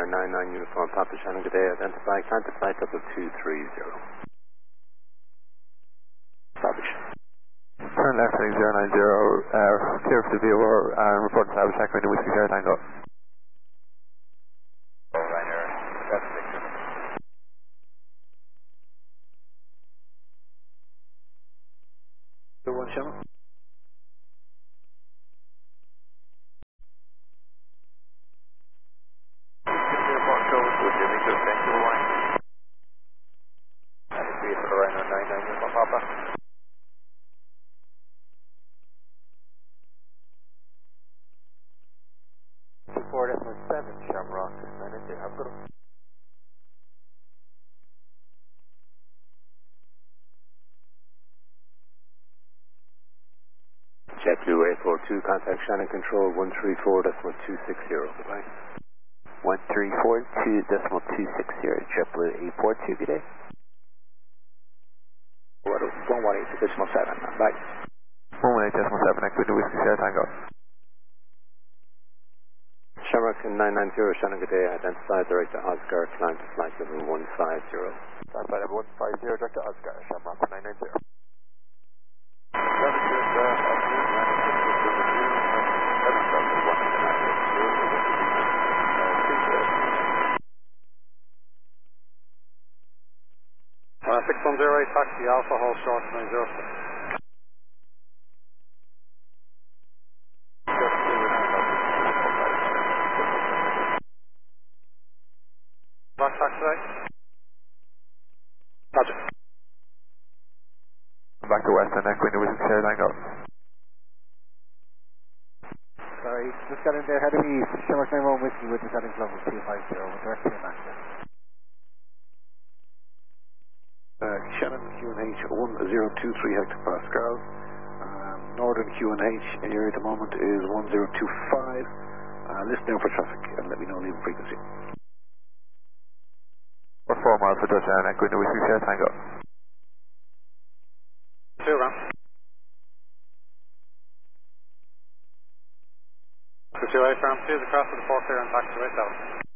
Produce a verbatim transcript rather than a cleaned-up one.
nine nine Uniform Papa Shannon, good day. Identify Atlanta flight double two three zero. Papa Shannon. Turn left heading zero nine zero, uh, clear for the V O R and report to Papa Shannon to Whiskey Sierra Tango. Ryanair, that's Victor. Two one Shannon. Papa. four decimal seven Shamrock, nine nine zero, have a good one. JetBlue eight four two, contact Shannon Control one three four decimal two six zero, goodbye. one three four two decimal two six zero, JetBlue eight four two, good day. one one eight decimal seven, bye. one one eight decimal seven, next window Whiskey Sierra Tango. Shamrock nine nine zero, Shannon, good day. Identify direct to Oscar, climb to flight level one five zero. Flight level one five zero, direct to Oscar, Shamrock nine nine zero. Uh, six one zero eight, taxi Alpha, hold short nine zero six. Back taxi right. Roger. Back to West and next window Whiskey Sierra Tango. Sorry, just got in there. How do we Shamrock nine one Whiskey with the settings level two five zero with direct to the max? Uh, Shannon Q N H one zero two three hectopascal. Um, Northern Q N H area at the moment is one zero two five. Uh, listen now for traffic and let me know leaving frequency. We're four miles for Dutch and next window Whiskey Sierra Tango. Two round. For two eight round two, across to the four clear and taxi right seven.